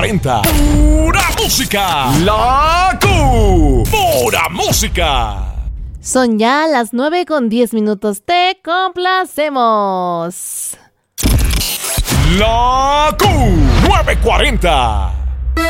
940. Pura música. La Q. Pura música. Son ya las 9:10. Te complacemos. La Q. 940.